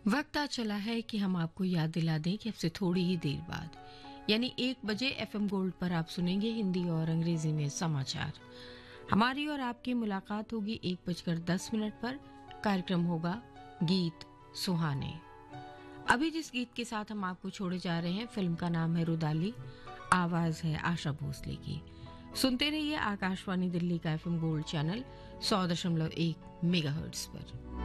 वक्त आ चला है कि हम आपको याद दिला दें कि अब से थोड़ी ही देर बाद यानी 1 बजे एफएम गोल्ड पर आप सुनेंगे हिंदी और अंग्रेजी में समाचार। हमारी और आपकी मुलाकात होगी 1:10 पर। कार्यक्रम होगा गीत सुहाने। अभी जिस गीत के साथ हम आपको छोड़े जा रहे हैं, फिल्म का नाम है रुदाली, आवाज है आशा भोसले की। सुनते रहिए आकाशवाणी दिल्ली का एफएम गोल्ड चैनल 100.1 मेगाहर्ट्ज पर।